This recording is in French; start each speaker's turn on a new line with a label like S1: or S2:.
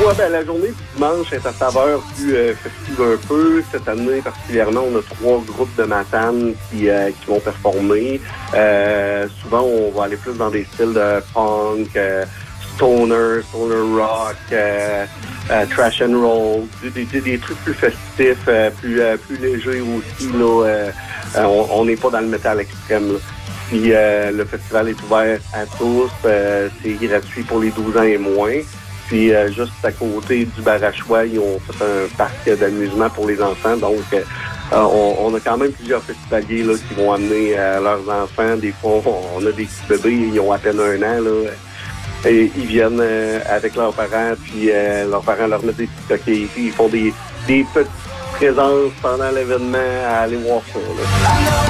S1: Ouais, ben, la journée du dimanche est à saveur plus festive un peu. Cette année, particulièrement, on a 3 groupes de Matane qui vont performer. Souvent, on va aller plus dans des styles de punk, stoner rock, trash and roll, des trucs plus festifs, plus légers aussi. Là, on n'est pas dans le métal extrême. Là. Puis le festival est ouvert à tous. C'est gratuit pour les 12 ans et moins. Puis juste à côté du bar à choix, ils ont fait un parc d'amusement pour les enfants. Donc, on a quand même plusieurs festivaliers là, qui vont amener leurs enfants. Des fois, on a des petits bébés, ils ont à peine 1 an. Là, et ils viennent avec leurs parents, puis leurs parents leur mettent des petits coquilles ici. Ils font des petites présences pendant l'événement à aller voir ça. Là.